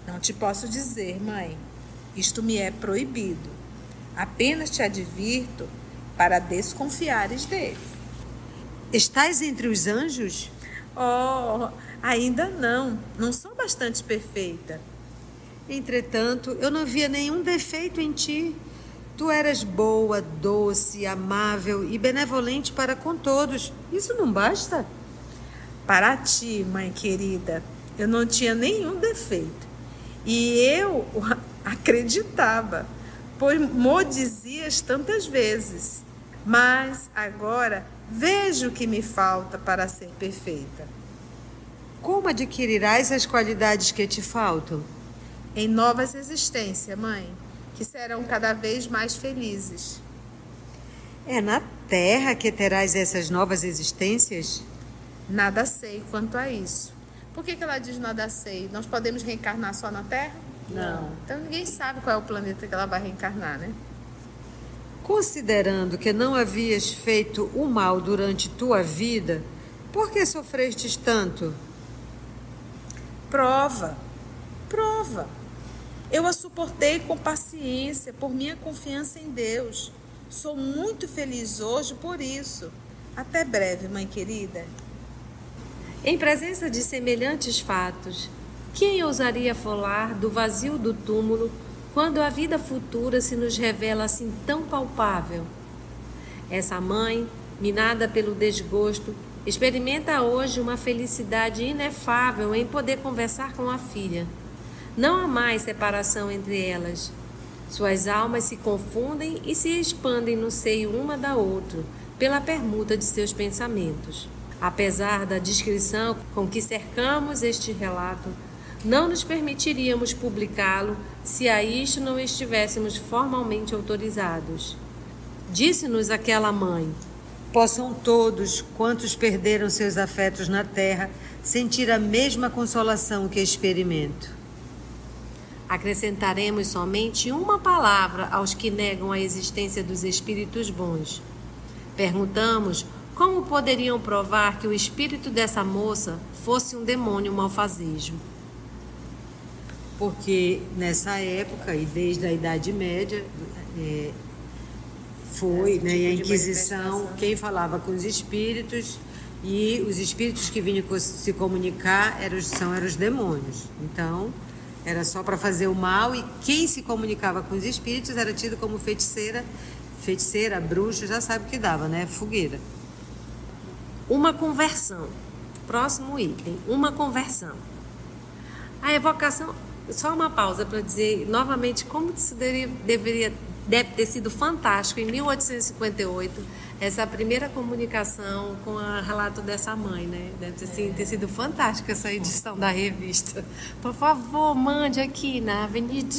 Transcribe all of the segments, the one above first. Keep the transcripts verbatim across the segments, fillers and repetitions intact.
Não te posso dizer, mãe. Isto me é proibido. Apenas te advirto para desconfiares dele. Estás entre os anjos? Oh, ainda não. Não sou bastante perfeita. Entretanto, eu não via nenhum defeito em ti. Tu eras boa, doce, amável e benevolente para com todos. Isso não basta? Para ti, mãe querida, eu não tinha nenhum defeito. E eu acreditava, pois mo dizias tantas vezes. Mas agora vejo o que me falta para ser perfeita. Como adquirirás as qualidades que te faltam? Em novas existências, mãe, que serão cada vez mais felizes. É na terra que terás essas novas existências? Nada sei quanto a isso. Por que que ela diz nada sei? Nós podemos reencarnar só na Terra? Não. Então ninguém sabe qual é o planeta que ela vai reencarnar, né? Considerando que não havias feito o mal durante tua vida, por que sofrestes tanto? Prova, prova. Eu a suportei com paciência por minha confiança em Deus. Sou muito feliz hoje por isso. Até breve, mãe querida. Em presença de semelhantes fatos, quem ousaria falar do vazio do túmulo quando a vida futura se nos revela assim tão palpável? Essa mãe, minada pelo desgosto, experimenta hoje uma felicidade inefável em poder conversar com a filha. Não há mais separação entre elas. Suas almas se confundem e se expandem no seio uma da outra, pela permuta de seus pensamentos. Apesar da descrição com que cercamos este relato, não nos permitiríamos publicá-lo se a isto não estivéssemos formalmente autorizados. Disse-nos aquela mãe: possam todos, quantos perderam seus afetos na terra, sentir a mesma consolação que experimento. Acrescentaremos somente uma palavra aos que negam a existência dos espíritos bons. Perguntamos como poderiam provar que o espírito dessa moça fosse um demônio malfazejo. Porque nessa época, e desde a Idade Média, é, foi né, tipo a Inquisição quem falava com os espíritos, e os espíritos que vinham se comunicar eram, são, eram os demônios. Então, era só para fazer o mal, e quem se comunicava com os espíritos era tido como feiticeira, feiticeira, bruxa, já sabe o que dava, né? Fogueira. Uma conversão. Próximo item, uma conversão. A evocação, só uma pausa para dizer novamente como isso deveria, deveria, deve ter sido fantástico em mil oitocentos e cinquenta e oito, essa primeira comunicação com o relato dessa mãe, né? Deve ter, assim, ter sido fantástica essa edição da revista. Por favor, mande aqui na Avenida.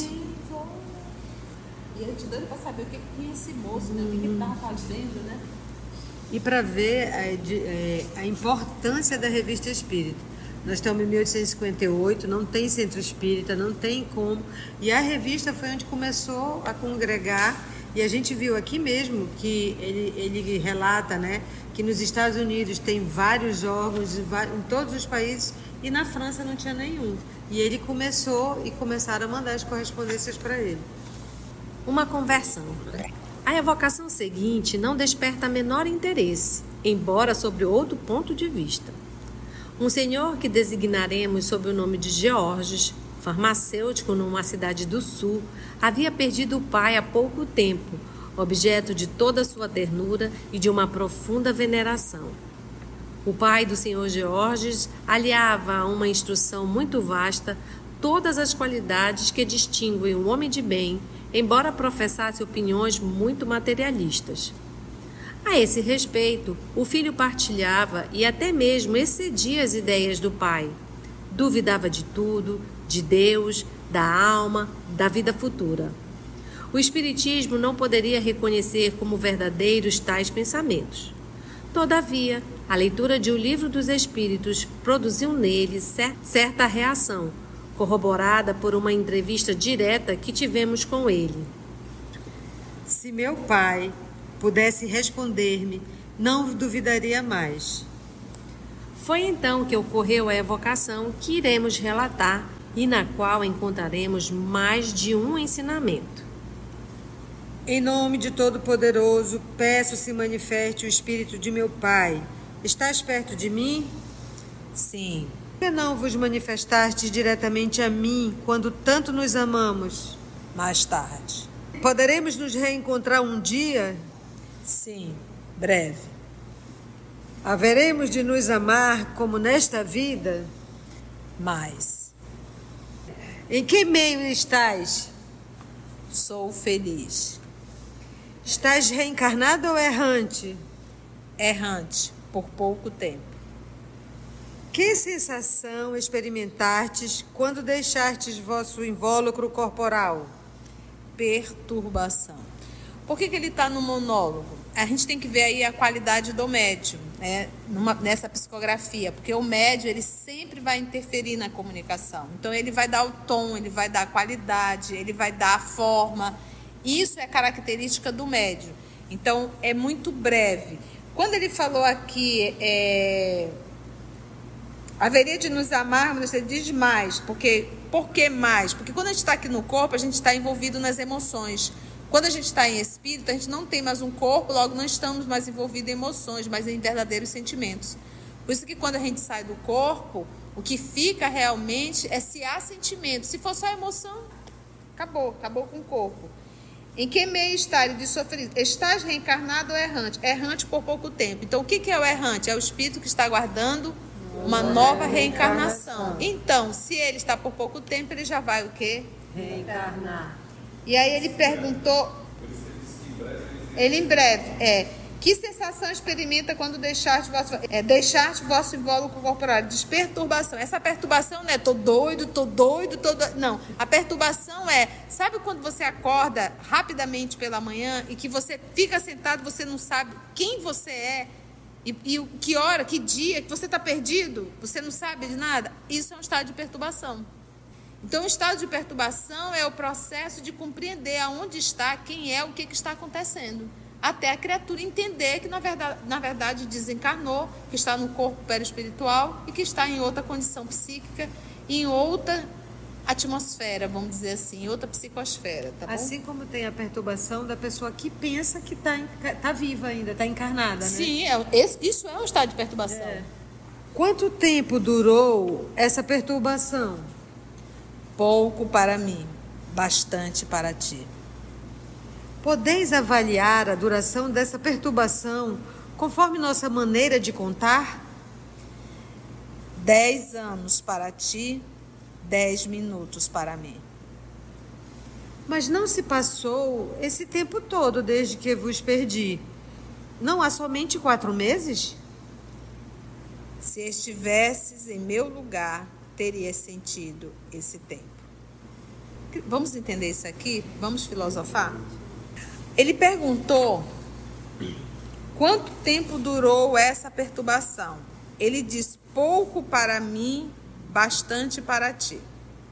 E eu te dando para saber o que tinha esse moço, né? O que ele estava fazendo, né? E para ver a, a importância da revista Espírita. Nós estamos em mil oitocentos e cinquenta e oito, não tem centro espírita, não tem como. E a revista foi onde começou a congregar. E a gente viu aqui mesmo que ele, ele relata, né, que nos Estados Unidos tem vários órgãos em todos os países, e na França não tinha nenhum. E ele começou e começaram a mandar as correspondências para ele. Uma conversão. A evocação seguinte não desperta menor interesse, embora sobre outro ponto de vista. Um senhor que designaremos sob o nome de Georges, farmacêutico numa cidade do sul, havia perdido o pai há pouco tempo, objeto de toda a sua ternura e de uma profunda veneração. O pai do senhor Georges aliava a uma instrução muito vasta todas as qualidades que distinguem um homem de bem, embora professasse opiniões muito materialistas. A esse respeito, o filho partilhava e até mesmo excedia as ideias do pai. Duvidava de tudo, de Deus, da alma, da vida futura. O Espiritismo não poderia reconhecer como verdadeiros tais pensamentos. Todavia, a leitura de O Livro dos Espíritos produziu nele certa reação, corroborada por uma entrevista direta que tivemos com ele. Se meu pai pudesse responder-me, não duvidaria mais. Foi então que ocorreu a evocação que iremos relatar e na qual encontraremos mais de um ensinamento. Em nome de Todo-Poderoso, peço se manifeste o Espírito de meu Pai. Estás perto de mim? Sim. Por que não vos manifestastes diretamente a mim, quando tanto nos amamos? Mais tarde. Poderemos nos reencontrar um dia? Sim, breve. Haveremos de nos amar como nesta vida? Mais. Em que meio estás? Sou feliz. Estás reencarnado ou errante? Errante, por pouco tempo. Que sensação experimentastes quando deixastes vosso invólucro corporal? Perturbação. Por que, que ele está no monólogo? A gente tem que ver aí a qualidade do médium, né, numa, nessa psicografia, porque o médium ele sempre vai interferir na comunicação. Então ele vai dar o tom, ele vai dar a qualidade, ele vai dar a forma. Isso é característica do médium. Então é muito breve. Quando ele falou aqui, é, haveria de nos amarmos, ele diz mais. Porque, por que mais? Porque quando a gente está aqui no corpo, a gente está envolvido nas emoções. Quando a gente está em espírito, a gente não tem mais um corpo, logo não estamos mais envolvidos em emoções, mas em verdadeiros sentimentos. Por isso que quando a gente sai do corpo, o que fica realmente é se há sentimento. Se for só emoção, acabou, acabou com o corpo. Em que meio está? Ele diz, sou feliz. Estás reencarnado ou errante? Errante por pouco tempo. Então, o que é o errante? É o espírito que está aguardando uma nova reencarnação. Então, se ele está por pouco tempo, ele já vai o quê? Reencarnar. E aí ele perguntou, ele em breve, é, que sensação experimenta quando deixaste vosso, é, deixaste vosso invólucro corporal? Diz perturbação. Essa perturbação não é tô doido, tô doido, tô doido. Não, a perturbação é, sabe quando você acorda rapidamente pela manhã e que você fica sentado, você não sabe quem você é, e, e que hora, que dia, que você está perdido, você não sabe de nada? Isso é um estado de perturbação. Então, o estado de perturbação é o processo de compreender aonde está, quem é, o que, que está acontecendo. Até a criatura entender que, na verdade, na verdade, desencarnou, que está no corpo perispiritual e que está em outra condição psíquica, em outra atmosfera, vamos dizer assim, em outra psicosfera. Tá bom? Assim como tem a perturbação da pessoa que pensa que está tá viva ainda, está encarnada, né? Sim, é, esse, isso é um estado de perturbação. É. Quanto tempo durou essa perturbação? Pouco para mim, bastante para ti. Podeis avaliar a duração dessa perturbação conforme nossa maneira de contar? Dez anos para ti, dez minutos para mim. Mas não se passou esse tempo todo desde que vos perdi. Não há somente quatro meses? Se estivesses em meu lugar, teria sentido esse tempo. Vamos entender isso aqui? Vamos filosofar? Ele perguntou quanto tempo durou essa perturbação. Ele diz, pouco para mim, bastante para ti.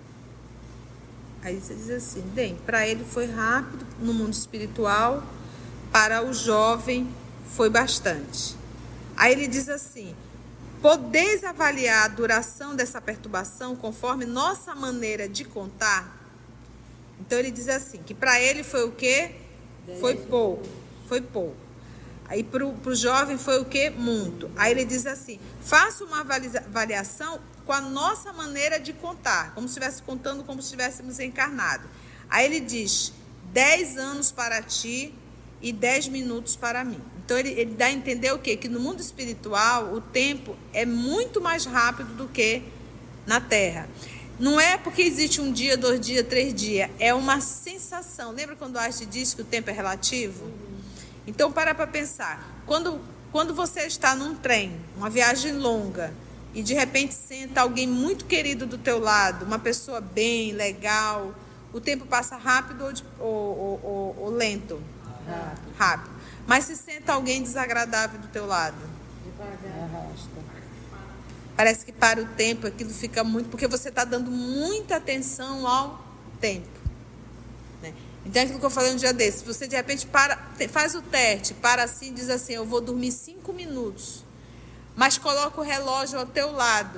Aí você diz assim, bem, para ele foi rápido no mundo espiritual, para o jovem foi bastante. Aí ele diz assim, podeis avaliar a duração dessa perturbação conforme nossa maneira de contar? Então ele diz assim, que para ele foi o quê? Foi pouco, foi pouco. Aí para o jovem foi o quê? Muito. Aí ele diz assim, faça uma avaliação com a nossa maneira de contar, como se estivesse contando como se estivéssemos encarnados. Aí ele diz, dez anos para ti e dez minutos para mim. Então ele, ele dá a entender o quê? Que no mundo espiritual o tempo é muito mais rápido do que na Terra. Não é porque existe um dia, dois dias, três dias. É uma sensação. Lembra quando Einstein disse que o tempo é relativo? Então, para para pensar. Quando, quando você está num trem, uma viagem longa, e de repente senta alguém muito querido do teu lado, uma pessoa bem, legal, o tempo passa rápido ou, de, ou, ou, ou, ou lento? Rápido. Rápido. Mas se senta alguém desagradável do teu lado? Devagar. Arrasta. Parece que para o tempo aquilo fica muito... Porque você está dando muita atenção ao tempo. Né? Então, é aquilo que eu falei um dia desse. Você, de repente, para, faz o teste, para assim, diz assim, eu vou dormir cinco minutos. Mas coloca o relógio ao teu lado.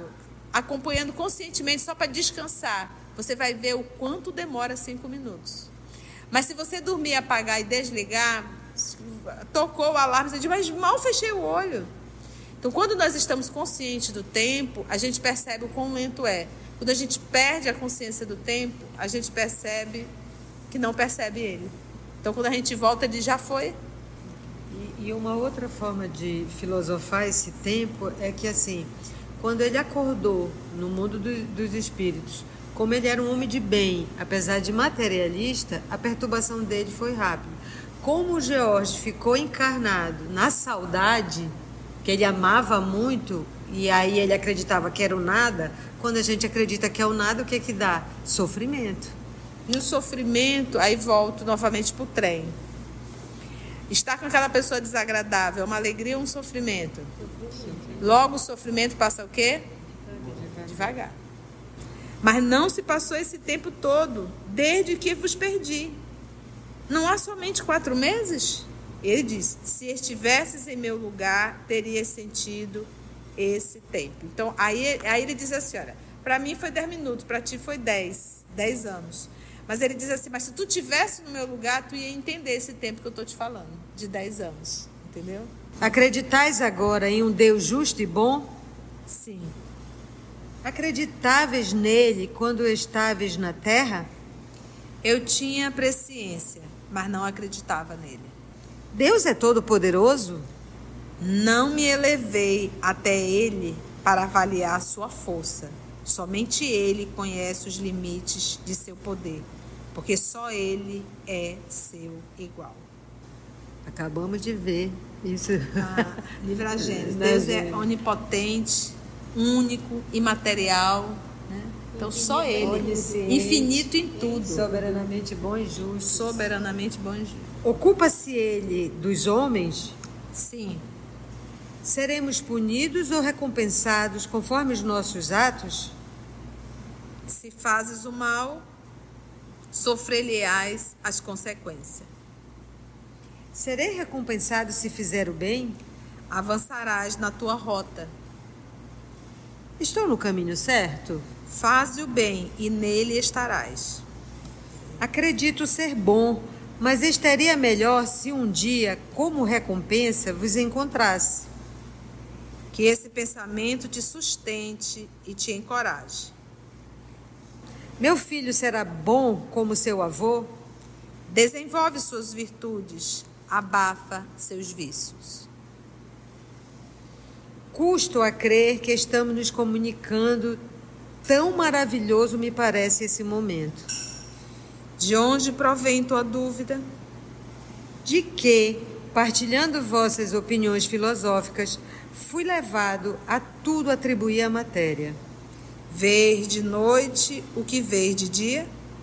acompanhando conscientemente só para descansar, você vai ver o quanto demora cinco minutos. Mas se você dormir, apagar e desligar, tocou o alarme, você diz, mas mal fechei o olho. Então, quando nós estamos conscientes do tempo, a gente percebe o quão lento é. Quando a gente perde a consciência do tempo, a gente percebe que não percebe ele. Então, quando a gente volta, ele já foi. E, e uma outra forma de filosofar esse tempo é que, assim, quando ele acordou no mundo do, dos espíritos, como ele era um homem de bem, apesar de materialista, a perturbação dele foi rápida. Como o George ficou encarnado na saudade, que ele amava muito, e aí ele acreditava que era o nada, quando a gente acredita que é o nada, o que que dá? Sofrimento. E o sofrimento, aí volto novamente para o trem. Estar com aquela pessoa desagradável é uma alegria ou um sofrimento? Logo o sofrimento passa o quê? Devagar. Mas não se passou esse tempo todo, desde que vos perdi. Não há somente quatro meses? Ele diz, se estivesses em meu lugar, terias sentido esse tempo. Então, aí, aí ele diz assim, olha, para mim foi dez minutos, para ti foi dez, dez anos. Mas ele diz assim, mas se tu estivesse no meu lugar, tu ia entender esse tempo que eu estou te falando, de dez anos, entendeu? Acreditais agora em um Deus justo e bom? Sim. Acreditáveis nele quando estáveis na terra? Eu tinha presciência, mas não acreditava nele. Deus é todo-poderoso? Não me elevei até ele para avaliar sua força. Somente ele conhece os limites de seu poder, porque só ele é seu igual. Acabamos de ver isso. Ah, livro da Gênesis. Deus é onipotente, único, imaterial, né? Então só ele, infinito em tudo. Soberanamente bom e justo. Soberanamente bom e justo. Ocupa-se ele dos homens? Sim. Seremos punidos ou recompensados conforme os nossos atos? Se fazes o mal, sofrer-lhe-ás as consequências. Serei recompensado se fizer o bem? Avançarás na tua rota. Estou no caminho certo? Faze o bem e nele estarás. Acredito ser bom, mas estaria melhor se um dia, como recompensa, vos encontrasse. Que esse pensamento te sustente e te encoraje. Meu filho será bom como seu avô? Desenvolve suas virtudes, abafa seus vícios. Custo a crer que estamos nos comunicando. Tão maravilhoso me parece esse momento. De onde provém tua dúvida? De que, partilhando vossas opiniões filosóficas, fui levado a tudo atribuir à matéria. Ver de noite o que vês de dia?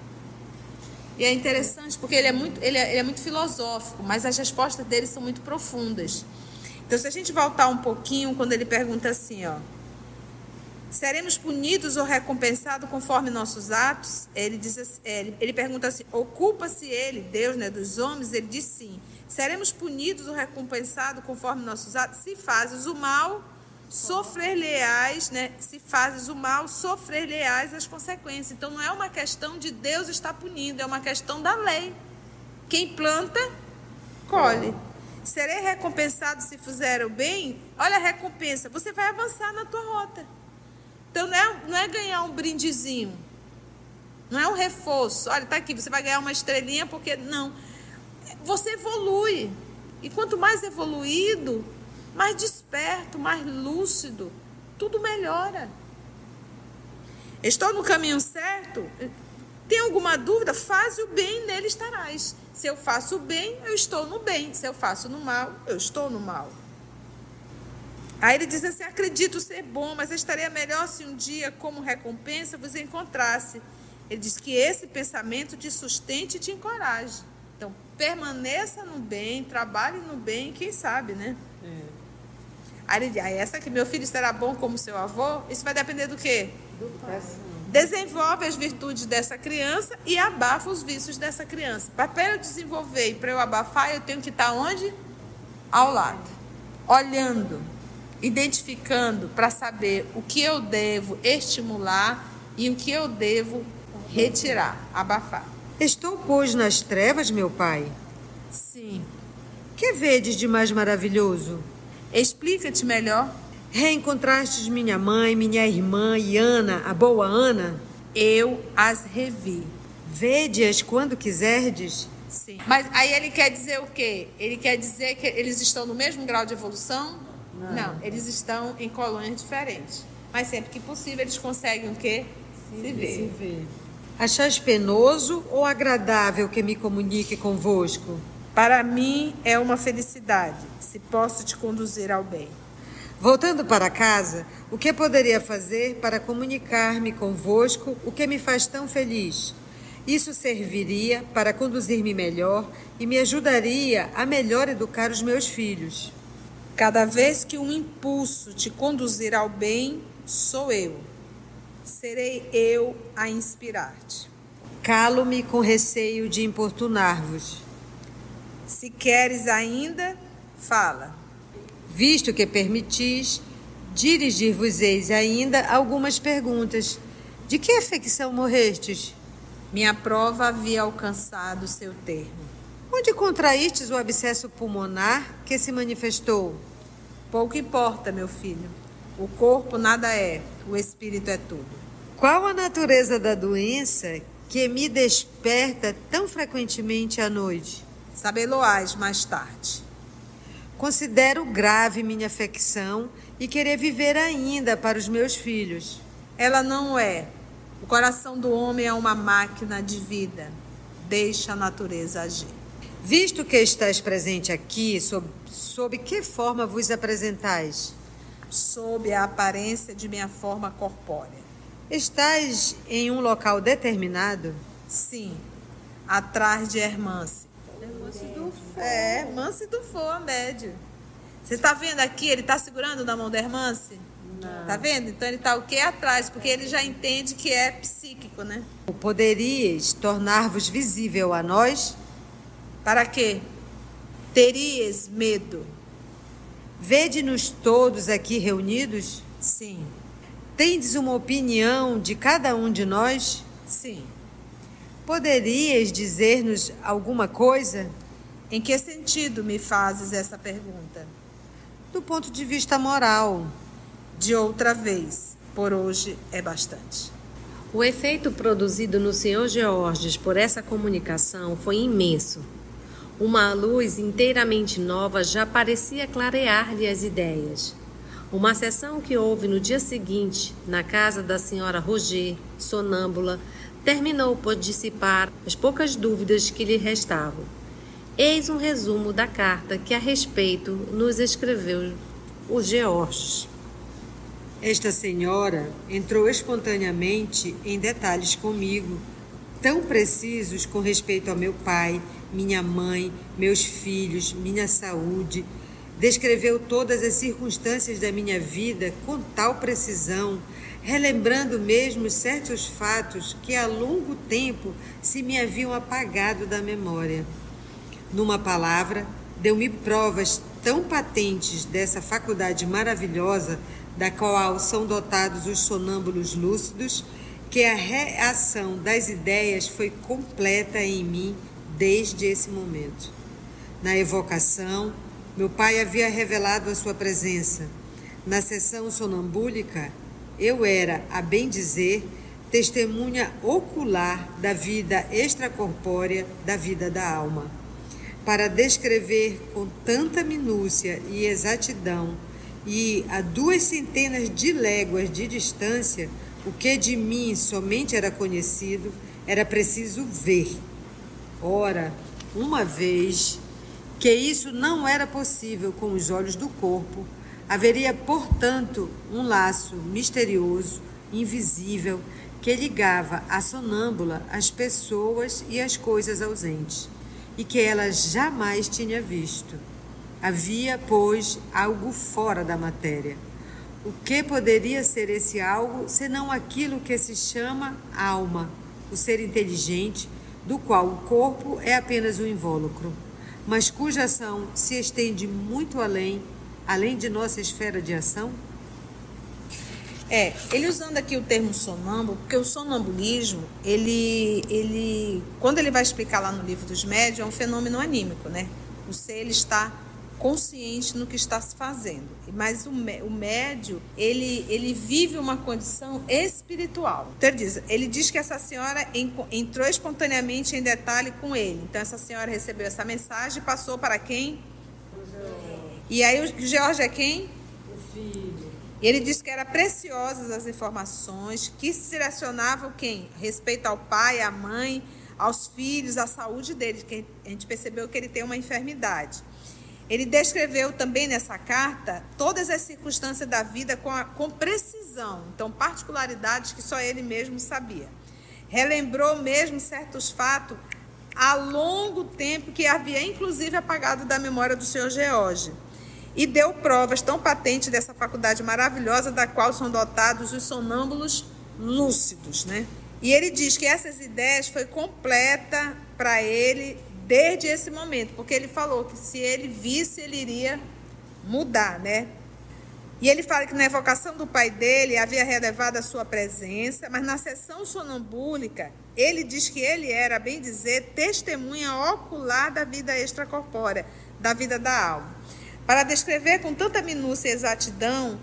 E é interessante porque ele é muito, ele é, ele é muito filosófico, mas as respostas dele são muito profundas. Então, se a gente voltar um pouquinho, quando ele pergunta assim, ó, seremos punidos ou recompensados conforme nossos atos? Ele, diz assim, ele, ele pergunta assim, ocupa-se ele, Deus, né, dos homens? Ele diz sim. Seremos punidos ou recompensados conforme nossos atos? Se fazes o mal, sofrer-lhe-ás, né? Se fazes o mal, sofrer-lhe-ás as consequências. Então, não é uma questão de Deus estar punindo, é uma questão da lei. Quem planta, colhe. Serei recompensado se fizer o bem? Olha a recompensa, você vai avançar na tua rota. Então, não é, não é ganhar um brindezinho, não é um reforço. Olha, está aqui, você vai ganhar uma estrelinha, porque não. Você evolui. E quanto mais evoluído, mais desperto, mais lúcido, tudo melhora. Estou no caminho certo? Tem alguma dúvida? Faz o bem, nele estarás. Se eu faço o bem, eu estou no bem. Se eu faço no mal, eu estou no mal. Aí ele diz assim, acredito ser bom, mas estaria melhor se um dia, como recompensa, vos encontrasse. Ele diz que esse pensamento te sustente e te encoraje. Então, permaneça no bem, trabalhe no bem, quem sabe, né? É. Aí ele diz, ah, essa que meu filho será bom como seu avô, isso vai depender do quê? Do pai. Desenvolve as virtudes dessa criança e abafa os vícios dessa criança. Para eu desenvolver e para eu abafar, eu tenho que estar onde? Ao lado, olhando. identificando para saber o que eu devo estimular e o que eu devo retirar, abafar. Estou, pois, nas trevas, meu pai? Sim. Que vedes de mais maravilhoso? Explica-te melhor. Reencontrastes minha mãe, minha irmã e Ana, a boa Ana? Eu as revi. Vede-as quando quiserdes? Sim. Mas aí ele quer dizer o quê? Ele quer dizer que eles estão no mesmo grau de evolução? Não, Não eles estão em colônias diferentes. Mas sempre que possível eles conseguem o quê? Se, se ver. Se ver. Achais penoso ou agradável que me comunique convosco? Para mim é uma felicidade, se posso te conduzir ao bem. Voltando para casa, o que poderia fazer para comunicar-me convosco o que me faz tão feliz? Isso serviria para conduzir-me melhor e me ajudaria a melhor educar os meus filhos. Cada vez que um impulso te conduzir ao bem, sou eu. Serei eu a inspirar-te. Calo-me com receio de importunar-vos. Se queres ainda, fala. Visto que permitis, dirigir-vos-eis ainda algumas perguntas. De que afecção morrestes? Minha prova havia alcançado seu termo. Onde contraístes o abscesso pulmonar que se manifestou? Pouco importa, meu filho. O corpo nada é, o espírito é tudo. Qual a natureza da doença que me desperta tão frequentemente à noite? Sabê-lo-ás mais tarde. Considero grave minha afecção e querer viver ainda para os meus filhos. Ela não é. O coração do homem é uma máquina de vida. Deixa a natureza agir. Visto que estás presente aqui, sob, sob que forma vos apresentais? Sob a aparência de minha forma corpórea. Estás em um local determinado? Sim, atrás de Hermance. Hermance do Fô. É, Hermance do Fô, médio. Você está vendo aqui, ele está segurando na mão da Hermance? Não. Tá vendo? Então ele está o quê? Atrás, porque ele já entende que é psíquico, né? Poderias tornar-vos visível a nós? Para quê? Terias medo? Vede-nos todos aqui reunidos? Sim. Tendes uma opinião de cada um de nós? Sim. Poderias dizer-nos alguma coisa? Em que sentido me fazes essa pergunta? Do ponto de vista moral. De outra vez, por hoje é bastante. O efeito produzido no senhor Georges por essa comunicação foi imenso. Uma luz inteiramente nova já parecia clarear-lhe as ideias. Uma sessão que houve no dia seguinte, na casa da senhora Roger, sonâmbula, terminou por dissipar as poucas dúvidas que lhe restavam. Eis um resumo da carta que a respeito nos escreveu o Georges. Esta senhora entrou espontaneamente em detalhes comigo, tão precisos com respeito ao meu pai, minha mãe, meus filhos, minha saúde. Descreveu todas as circunstâncias da minha vida com tal precisão, relembrando mesmo certos fatos que há longo tempo se me haviam apagado da memória. Numa palavra, deu-me provas tão patentes dessa faculdade maravilhosa da qual são dotados os sonâmbulos lúcidos, que a reação das ideias foi completa em mim desde esse momento. Na evocação, meu pai havia revelado a sua presença. Na sessão sonambúlica, eu era, a bem dizer, testemunha ocular da vida extracorpórea, da vida da alma. Para descrever com tanta minúcia e exatidão e a duas centenas de léguas de distância, o que de mim somente era conhecido, era preciso ver. Ora, uma vez que isso não era possível com os olhos do corpo, haveria, portanto, um laço misterioso, invisível, que ligava a sonâmbula às pessoas e às coisas ausentes, e que ela jamais tinha visto. Havia, pois, algo fora da matéria. O que poderia ser esse algo, senão aquilo que se chama alma, o ser inteligente, do qual o corpo é apenas um invólucro, mas cuja ação se estende muito além além de nossa esfera de ação? É, ele usando aqui o termo sonâmbulo, porque o sonambulismo, ele, ele, quando ele vai explicar lá no livro dos médios, é um fenômeno anímico, né? O ser, ele está consciente no que está se fazendo. Mas o, o médio, ele, ele vive uma condição espiritual. Então ele diz, ele diz que essa senhora entrou espontaneamente em detalhe com ele. Então essa senhora recebeu essa mensagem e passou para quem? E aí o George é quem? O filho. Ele disse que eram preciosas as informações, que se direcionavam quem? Respeito ao pai, à mãe, aos filhos, à saúde dele, que a gente percebeu que ele tem uma enfermidade. Ele descreveu também nessa carta todas as circunstâncias da vida com, a, com precisão, então particularidades que só ele mesmo sabia. Relembrou mesmo certos fatos há longo tempo que havia inclusive apagado da memória do senhor George. E deu provas tão patentes dessa faculdade maravilhosa da qual são dotados os sonâmbulos lúcidos, né? E ele diz que essas ideias foi completa para ele desde esse momento, porque ele falou que se ele visse, ele iria mudar, né? E ele fala que na evocação do pai dele havia relevado a sua presença, mas na sessão sonambúlica, ele diz que ele era, bem dizer, testemunha ocular da vida extracorpórea, da vida da alma. Para descrever com tanta minúcia e exatidão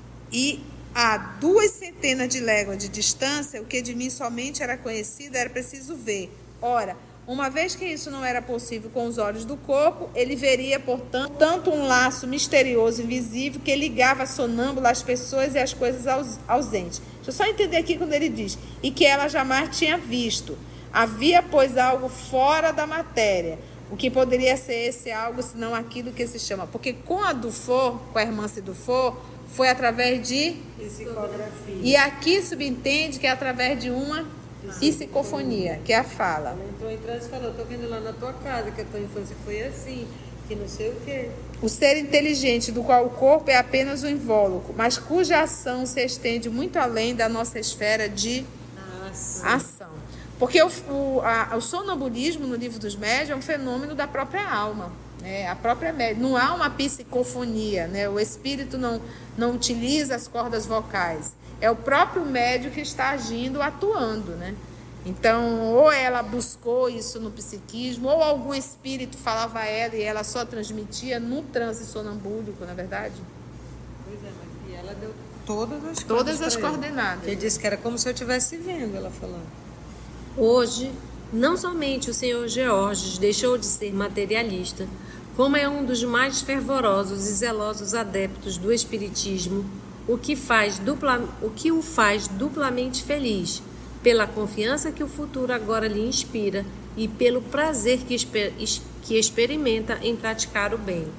e a duas centenas de léguas de distância, o que de mim somente era conhecido, era preciso ver. Ora, uma vez que isso não era possível com os olhos do corpo, ele veria, portanto, tanto um laço misterioso e invisível que ligava a sonâmbula às pessoas e às coisas ausentes. Deixa eu só entender aqui quando ele diz, e que ela jamais tinha visto. Havia, pois, algo fora da matéria. O que poderia ser esse algo, senão aquilo que se chama? Porque com a Dufour, com a irmã Dufour, foi através de psicografia. E aqui subentende que é através de uma psicofonia, que é a fala. Ela entrou em transe e falou, estou vendo lá na tua casa que a tua infância foi assim, que não sei o quê. O ser inteligente, do qual o corpo é apenas um invólucro, mas cuja ação se estende muito além da nossa esfera de ação. ação. Porque o, o, a, o sonambulismo no livro dos médios é um fenômeno da própria alma, né? A própria média. Não há uma psicofonia, né? O espírito não, não utiliza as cordas vocais. É o próprio médio que está agindo, atuando, né? Então, ou ela buscou isso no psiquismo, ou algum espírito falava a ela e ela só transmitia no transe sonambúlico, na verdade? Pois é, mas e ela deu todas as Todas as ele. coordenadas. Ele disse que era como se eu estivesse vendo, ela falando. Hoje, não somente o senhor Georges deixou de ser materialista, como é um dos mais fervorosos e zelosos adeptos do espiritismo, o que, faz dupla, o que o faz duplamente feliz, pela confiança que o futuro agora lhe inspira e pelo prazer que, exper, que experimenta em praticar o bem.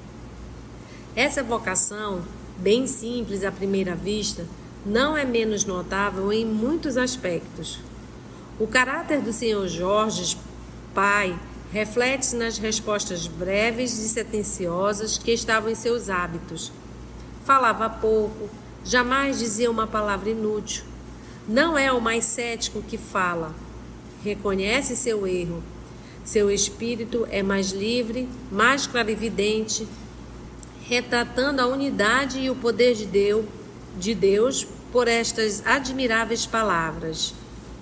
Essa vocação, bem simples à primeira vista, não é menos notável em muitos aspectos. O caráter do senhor Georges, pai, reflete-se nas respostas breves e sentenciosas que estavam em seus hábitos. Falava pouco, jamais dizia uma palavra inútil. Não é o mais cético que fala. Reconhece seu erro. Seu espírito é mais livre, mais clarividente, retratando a unidade e o poder de Deus, de Deus por estas admiráveis palavras.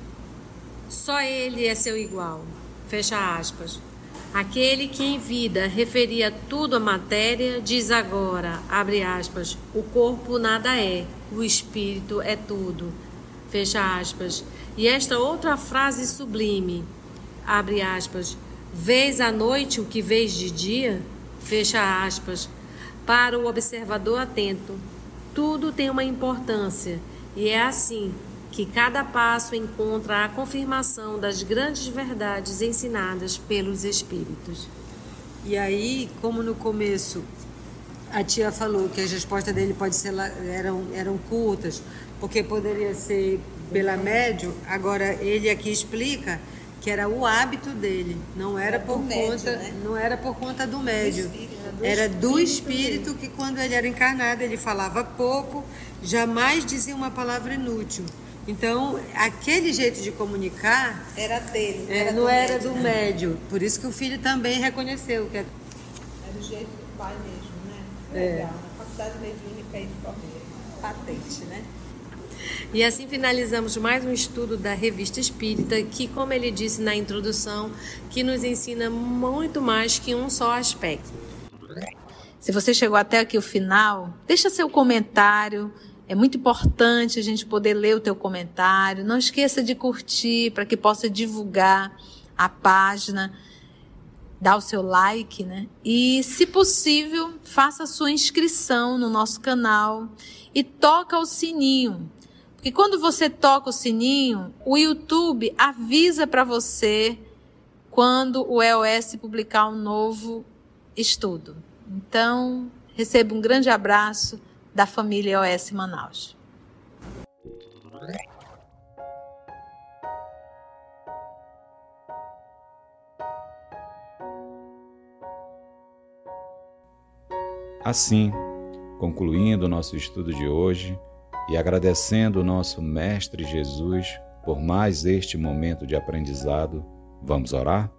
Só ele é seu igual. Fecha aspas. Aquele que em vida referia tudo à matéria, diz agora, abre aspas, o corpo nada é, o espírito é tudo. Fecha aspas. E esta outra frase sublime, abre aspas, vês à noite o que vês de dia? Fecha aspas. Para o observador atento, tudo tem uma importância e é assim que cada passo encontra a confirmação das grandes verdades ensinadas pelos espíritos. E aí, como no começo a tia falou que as respostas dele pode ser, eram, eram curtas, porque poderia ser pela médium, agora ele aqui explica que era o hábito dele, não era, era por conta, médio, né? Não era por conta do médium, era do espírito que quando ele era encarnado ele falava pouco, jamais dizia uma palavra inútil. Então, aquele jeito de comunicar era dele, não era, é, não do, era médio, do né? médio. Por isso que o filho também reconheceu que era do jeito do pai mesmo, né? É. Legal. Faculdade Mediúnica aí de Forneira. Patente, né? E assim finalizamos mais um estudo da Revista Espírita, que, como ele disse na introdução, que nos ensina muito mais que um só aspecto. Se você chegou até aqui o final, deixa seu comentário. É muito importante a gente poder ler o teu comentário. Não esqueça de curtir para que possa divulgar a página. Dá o seu like, né? E, se possível, faça a sua inscrição no nosso canal e toca o sininho. Porque quando você toca o sininho, o YouTube avisa para você quando o E O S publicar um novo estudo. Então, receba um grande abraço da família E O S Manaus. Assim, concluindo o nosso estudo de hoje e agradecendo o nosso Mestre Jesus por mais este momento de aprendizado, vamos orar?